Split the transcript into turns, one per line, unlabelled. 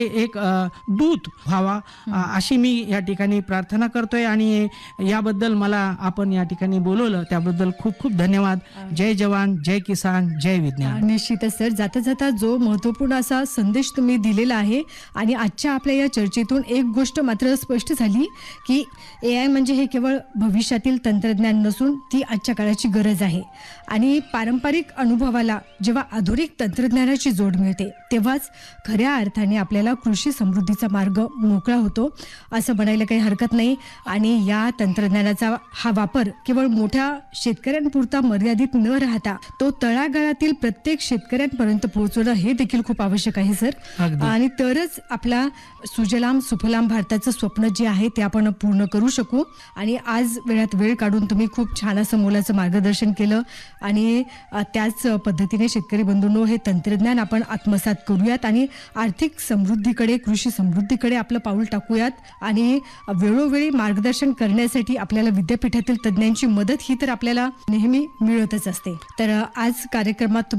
एक दूत व्हावा अशी मी या ठिकाणी प्रार्थना करतोय आणि याबद्दल मला आपण या ठिकाणी बोलवलं त्याबद्दल खूप खूप धन्यवाद. जय जवान, जय किसान, जय विज्ञान.
निश्चितच सर, जाता जाता जो महत्त्वपूर्ण असा संदेश तुम्ही दिलेला आहे आणि आजच्या आपल्या या चर्चेतून एक गोष्ट मात्र स्पष्ट झाली की AI म्हणजे हे केवळ भविष्यातील तंत्रज्ञान नसून ती आजच्या काळाची गरज आहे. आणि पारंपरिक अनुभवाला जेव्हा आधुनिक तंत्रज्ञानाची जोड मिळते तेव्हाच खऱ्या अर्थाने आपल्याला कृषी समृद्धीचा मार्ग मोकळा होतो असं म्हणायला काही हरकत नाही. आणि या तंत्रज्ञानाचा हा वापर केवळ मोठ्या शेतकऱ्यांपुरता मर्यादित न राहता तो तळागाळातील प्रत्येक शेतकऱ्यांपर्यंत पोहोचवणं हे देखील खूप आवश्यक आहे सर.
अगदी.
आणि तरच आपला सुजलाम सुफलाम भारताचं स्वप्न जे आहे ते आपण पूर्ण करू शकू. आणि आज वेळात वेळ काढून तुम्ही खूप छान असं मोलाचं मार्गदर्शन केलं आणि त्याच पद्धतीने शेतकरी बंधूंनो हे तंत्रज्ञान आपण आत्मसात करूयात आणि आर्थिक समृद्धीकडे कृषी समृद्धीकडे आपलं पाऊल टाकूयात. आणि वेळोवेळी मार्गदर्शन करण्यासाठी आपल्याला विद्यापीठातील तज्ज्ञांची मदत ही तर आपल्याला नेहमी मिळतच असते. तर आज कार्यक्रमात